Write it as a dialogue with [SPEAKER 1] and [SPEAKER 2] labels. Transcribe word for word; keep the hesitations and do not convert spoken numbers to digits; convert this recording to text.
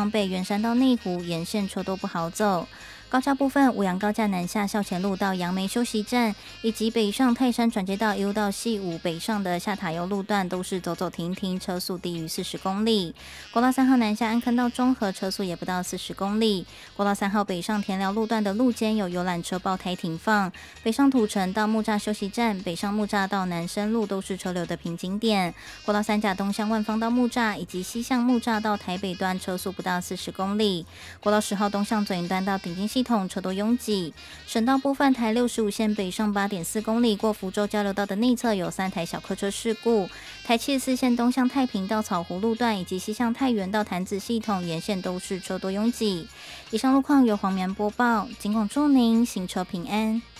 [SPEAKER 1] 双北、圆山到内湖沿线车都不好走。高架部分，五杨高架南下校前路到杨梅休息站，以及北上泰山转接道一路到西武北上的下塔油路段，都是走走停停，车速低于四十公里。国道三号南下安坑到中和，车速也不到四十公里。国道三号北上田寮路段的路肩有游览车爆胎停放，北上土城到木栅休息站，北上木栅到南深路都是车流的瓶颈点。国道三甲东向万方到木栅，以及西向木栅到台北段，车速不到四十公里。国道十号东向左营端到顶金系统车多拥挤。省道部分，台六十五线北上 八点四公里，过福州交流道的内侧有三台小客车事故。台七十四线东向太平到草湖路段，以及西向太原到潭子系统沿线都是车多拥挤。以上路况由黄棉播报，仅供祝您行车平安。